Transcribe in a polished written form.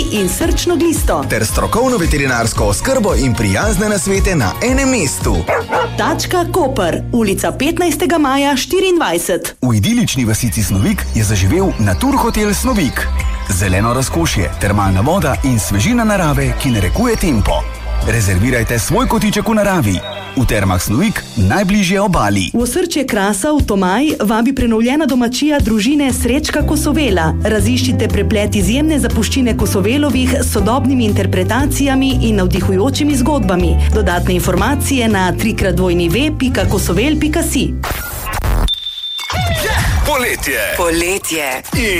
in srčno glisto. Ter strokovno veterinarsko oskrbo in prijazne nasvete na enem mestu. Tačka Koper, ulica 15. maja 24. V idilični vasici Snovik je zaživel Naturhotel Snovik. Zeleno razkošje, termalna voda in svežina narave, ki narekuje tempo. Rezervirajte svoj kotiček v naravi. V Termah Snovik, najbližje obali. V osrčje krasa v Tomaj vabi prenovljena domačija družine Srečka Kosovela. Raziščite preplet izjemne zapuščine Kosovelovih s sodobnimi interpretacijami in navdihujočimi zgodbami. Dodatne informacije na www.kosovel.si. Poletje.